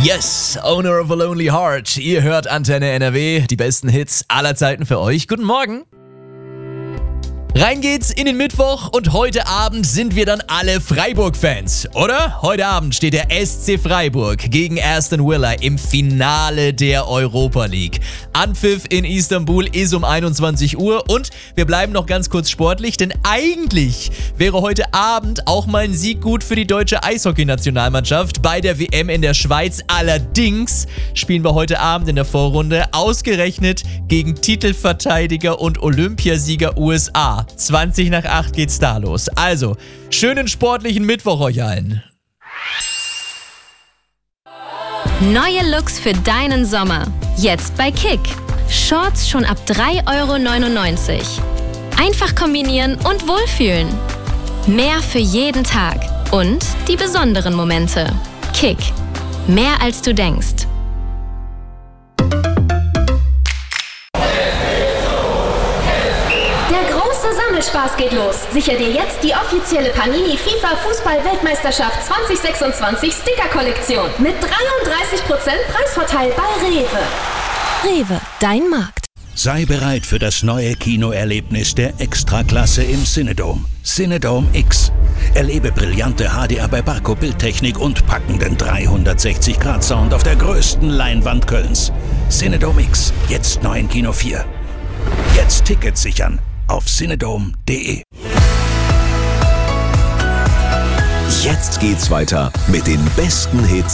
Yes, Owner of a Lonely Heart. Ihr hört Antenne NRW, die besten Hits aller Zeiten für euch. Guten Morgen. Rein geht's in den Mittwoch und heute Abend sind wir dann alle Freiburg-Fans, oder? Heute Abend steht der SC Freiburg gegen Aston Villa im Finale der Europa League. Anpfiff in Istanbul ist um 21 Uhr und wir bleiben noch ganz kurz sportlich, denn eigentlich wäre heute Abend auch mal ein Sieg gut für die deutsche Eishockey-Nationalmannschaft bei der WM in der Schweiz. Allerdings spielen wir heute Abend in der Vorrunde ausgerechnet gegen Titelverteidiger und Olympiasieger USA. 20 nach 8 geht's da los. Also, schönen sportlichen Mittwoch euch allen. Neue Looks für deinen Sommer. Jetzt bei Kick. Shorts schon ab 3,99 €. Einfach kombinieren und wohlfühlen. Mehr für jeden Tag. Und die besonderen Momente. Kick. Mehr als du denkst. Spaß geht los. Sicher dir jetzt die offizielle Panini FIFA Fußball-Weltmeisterschaft 2026 Sticker-Kollektion mit 33% Preisvorteil bei Rewe. Rewe, dein Markt. Sei bereit für das neue Kinoerlebnis der Extraklasse im Cinedom. Cinedom X. Erlebe brillante HDR bei Barco-Bildtechnik und packenden 360-Grad-Sound auf der größten Leinwand Kölns. Cinedom X, jetzt neu in Kino 4. Jetzt Tickets sichern auf cinedom.de. Jetzt geht's weiter mit den besten Hits